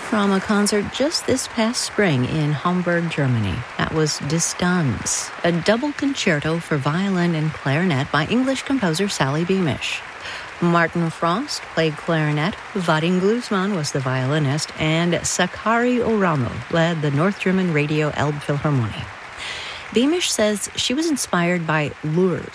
from a concert just this past spring in Hamburg, Germany. That was Distanz, a double concerto for violin and clarinet by English composer Sally Beamish. Martin Frost played clarinet, Vadim Glusman was the violinist, and Sakari Oramo led the North German Radio Elbphilharmonie. Beamish says she was inspired by Lures,